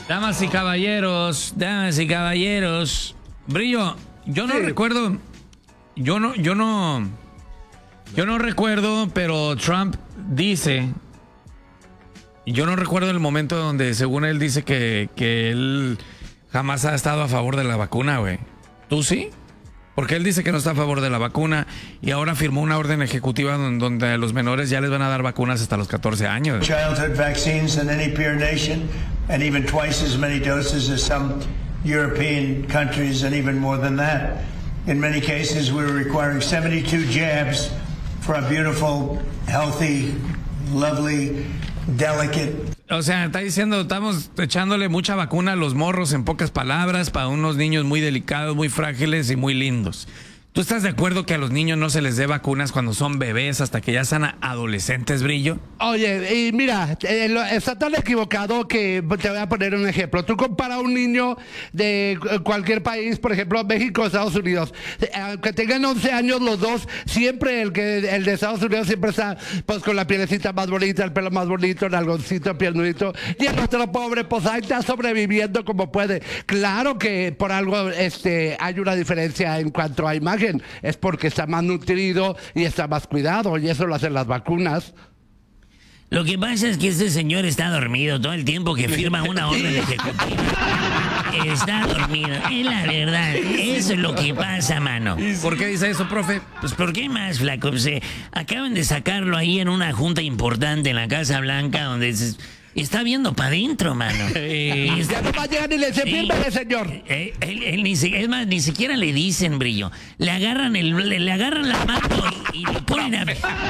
Damas y caballeros. Brillo, yo no recuerdo. Yo no recuerdo, pero Trump dice. Yo no recuerdo el momento donde, según él, dice que él jamás ha estado a favor de la vacuna, güey. ¿Tú sí? Porque él dice que no está a favor de la vacuna y ahora firmó una orden ejecutiva donde a los menores ya les van a dar vacunas hasta los 14 años. Childhood vaccines in any peer nation, and even twice as many doses as some European countries, and even more than that. In many cases, we're requiring 72 jabs for a beautiful, healthy, lovely, delicate. O sea, está diciendo, estamos echándole mucha vacuna a los morros, en pocas palabras, para unos niños muy delicados, muy frágiles y muy lindos. ¿Tú estás de acuerdo que a los niños no se les dé vacunas cuando son bebés hasta que ya están adolescentes, Brillo? Oye, y mira, está tan equivocado que te voy a poner un ejemplo. Tú comparas a un niño de cualquier país, por ejemplo, México o Estados Unidos, aunque tengan 11 años los dos, siempre el de Estados Unidos siempre está pues con la pielecita más bonita, el pelo más bonito, el algoncito, piernudito, y el otro pobre, pues ahí está sobreviviendo como puede. Claro que por algo hay una diferencia en cuanto a imagen. Es porque está más nutrido y está más cuidado, y eso lo hacen las vacunas. Lo que pasa es que este señor está dormido todo el tiempo que firma una orden ejecutiva. Está dormido, es la verdad. Eso es lo que pasa, mano. ¿Por qué dice eso, profe? Pues ¿por qué más, flaco? Pues, acaban de sacarlo ahí en una junta importante en la Casa Blanca donde está viendo para adentro, mano. Ya no va a llegar ni le firme, señor. Es más, ni siquiera le dicen, Brillo. Le agarran la mano y le ponen a...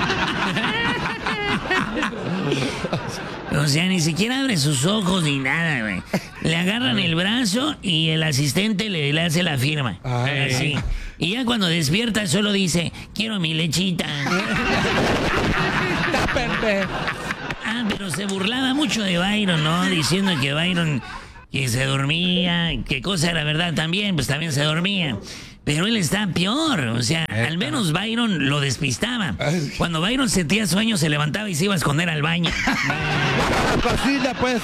O sea, ni siquiera abre sus ojos ni nada, güey. Le agarran el brazo y el asistente le hace la firma. Así. Y ya cuando despierta solo dice, quiero mi lechita. Está perfecto. Pero se burlaba mucho de Byron, ¿no? Diciendo que Byron que se dormía, que cosa era verdad también, pues también se dormía. Pero él está peor, o sea, al menos Byron lo despistaba. Cuando Byron sentía sueño se levantaba y se iba a esconder al baño. La cocina, pues.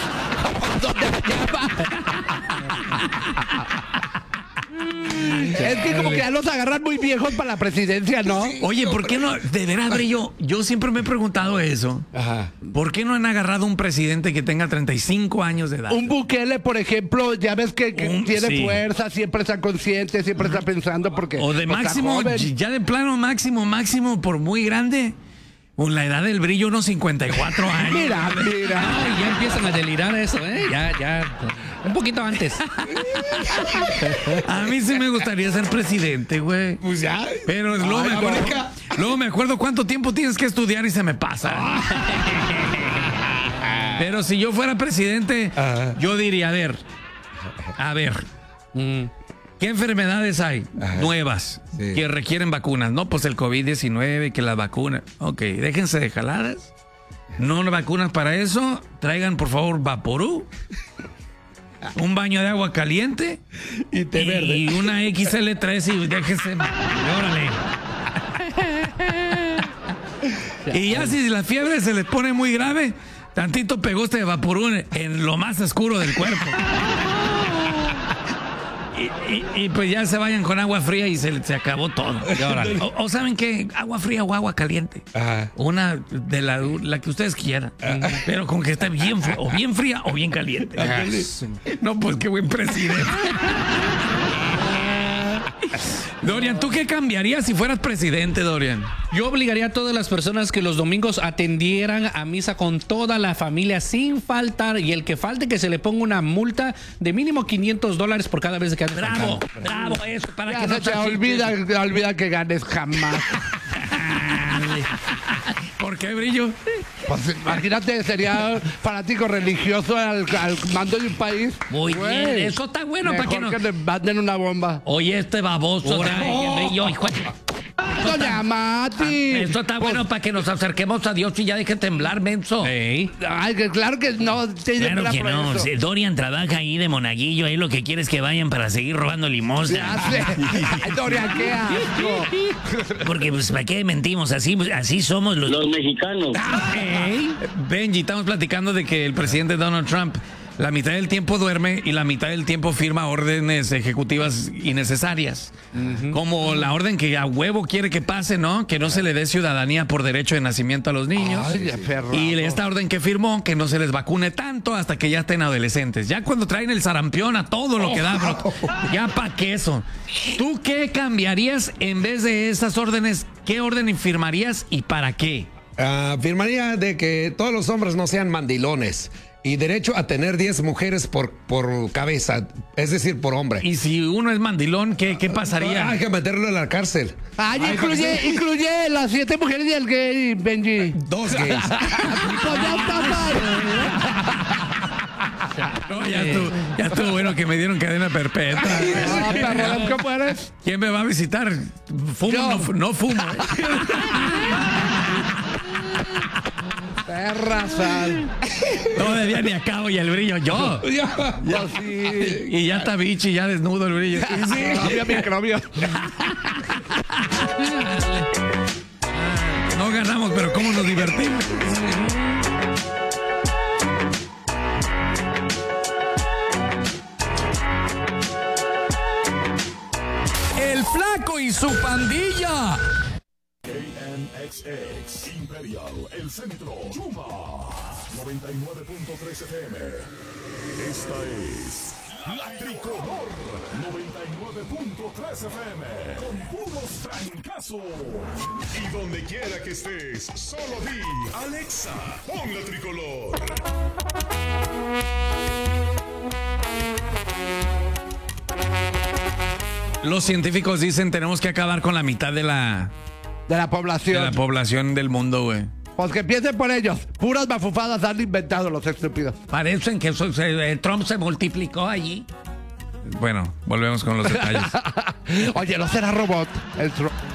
Es que como que ya los agarran muy viejos para la presidencia, ¿no? Oye, ¿por qué no? De veras, Brillo, yo siempre me he preguntado eso. Ajá. ¿Por qué no han agarrado un presidente que tenga 35 años de edad? Un Bukele, por ejemplo, ya ves que tiene fuerza, siempre está consciente, siempre está pensando porque... O de máximo, ya de plano máximo, por muy grande. Con la edad del Brillo, unos 54 años. Mira. Ay, ya empiezan a delirar eso, ¿eh? Ya. Un poquito antes. A mí sí me gustaría ser presidente, güey. Pues ya. Pero luego me acuerdo cuánto tiempo tienes que estudiar y se me pasa. Pero si yo fuera presidente, yo diría, a ver. ¿Qué enfermedades hay nuevas que requieren vacunas? No, pues el COVID-19, que las vacunas. Ok, déjense de jaladas. No vacunas para eso. Traigan, por favor, Vaporú. Un baño de agua caliente. Y té verde. Y una XL3 y déjense. Órale. Y ya si la fiebre se les pone muy grave, tantito pegoste de Vaporú en lo más oscuro del cuerpo. Y pues ya se vayan con agua fría y se acabó todo. O ¿saben qué? Agua fría o agua caliente. Ajá. Una de la que ustedes quieran. Pero con que esté bien fría o bien caliente. Ajá. No, pues qué buen presidente. Dorian, ¿tú qué cambiarías si fueras presidente, Dorian? Yo obligaría a todas las personas que los domingos atendieran a misa con toda la familia sin faltar, y el que falte que se le ponga una multa de mínimo $500 por cada vez que ande Bravo, eso para que no te olvida que ganes jamás. ¿Por qué, Brillo? Pues imagínate, sería fanático religioso al mando de un país. Muy bien, eso está bueno para que no... que le manden una bomba. Oye, este baboso. Brillo, hijo de... Doña Mati. Esto está bueno para que nos acerquemos a Dios y ya deje temblar, menso. Ay, claro que no. Claro que no. Dorian trabaja ahí de monaguillo. Ahí lo que quiere es que vayan para seguir robando limosna. Dorian, qué asco. Porque, pues, ¿para qué mentimos? Así somos los mexicanos. Benji, estamos platicando de que el presidente Donald Trump la mitad del tiempo duerme y la mitad del tiempo firma órdenes ejecutivas innecesarias. Como la orden que a huevo quiere que pase, ¿no? Que no se le dé ciudadanía por derecho de nacimiento a los niños. Ay, de perro. Y esta orden que firmó, que no se les vacune tanto hasta que ya estén adolescentes. Ya cuando traen el sarampión a todo lo que da, bro. Ya pa' qué eso. ¿Tú qué cambiarías en vez de esas órdenes? ¿Qué orden firmarías y para qué? Firmaría de que todos los hombres no sean mandilones y derecho a tener 10 mujeres por cabeza, es decir, por hombre. Y si uno es mandilón, ¿qué pasaría? Hay que meterlo en la cárcel. Incluye las 7 mujeres y el gay, Benji. 2 gays. Pues ya está mal. No, ya estuvo bueno que me dieron cadena perpetua. Perro, ¿qué puedes? ¿Quién me va a visitar? ¿Fumo? No fumo. Perra sal. Todavía ni acabo y el brillo. Yo. Sí. Y ya está bichi, ya desnudo el brillo. Microbio. No ganamos, pero ¿cómo nos divertimos? El Flaco y su pandilla. KNXX Imperial, el centro, Yuma 99.3 FM. Esta es La Tricolor 99.3 FM con puros trancazos. Y donde quiera que estés, solo di Alexa, pon La Tricolor. Los científicos dicen tenemos que acabar con la mitad de la población del mundo, güey. Pues que empiecen por ellos. Puras bafufadas han inventado los estúpidos. Parecen que Trump se multiplicó allí. Bueno, volvemos con los detalles. Oye, ¿no será robot el Trump?